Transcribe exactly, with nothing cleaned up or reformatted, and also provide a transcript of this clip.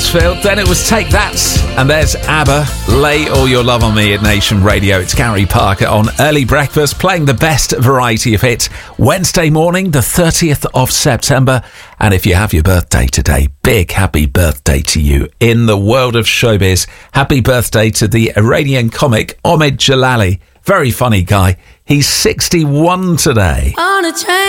Huddersfield. Then it was Take That. And there's ABBA, Lay All Your Love on Me at Nation Radio. It's Gary Parker on Early Breakfast, playing the best variety of hits. Wednesday morning, the thirtieth of September. And if you have your birthday today, big happy birthday to you. In the world of showbiz, happy birthday to the Iranian comic Omid Jalali. Very funny guy. He's sixty-one today. On a train.